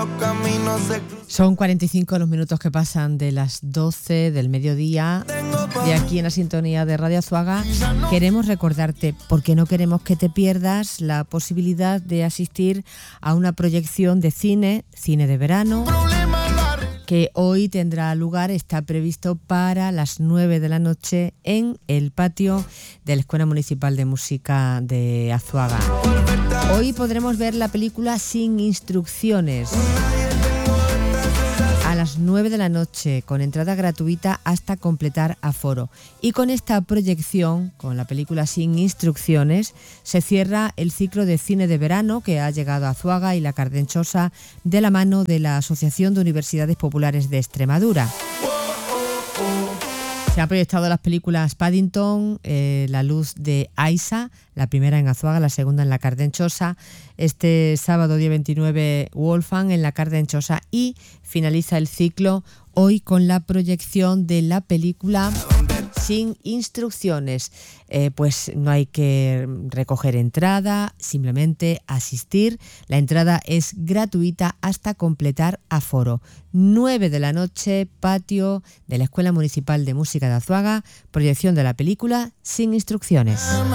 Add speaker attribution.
Speaker 1: Son 45 los minutos que pasan de las 12 del mediodía. De aquí en la sintonía de Radio Azuaga queremos recordarte, porque no queremos que te pierdas la posibilidad de asistir a una proyección de cine de verano, que hoy tendrá lugar, está previsto para las 9 de la noche en el patio de la Escuela Municipal de Música de Azuaga. Hoy podremos ver la película Sin Instrucciones a las 9 de la noche, con entrada gratuita hasta completar aforo. Y con esta proyección, con la película Sin Instrucciones, se cierra el ciclo de cine de verano que ha llegado a Azuaga y la Cardenchosa de la mano de la Asociación de Universidades Populares de Extremadura. Se han proyectado las películas Paddington, La luz de Aisa, la primera en Azuaga, la segunda en la Cardenchosa. Este sábado, día 29, Wolfgang en la Cardenchosa, y finaliza el ciclo hoy con la proyección de la película Sin Instrucciones. Pues no hay que recoger entrada, simplemente asistir. La entrada es gratuita hasta completar aforo. 9 de la noche, patio de la Escuela Municipal de Música de Azuaga, proyección de la película Sin Instrucciones.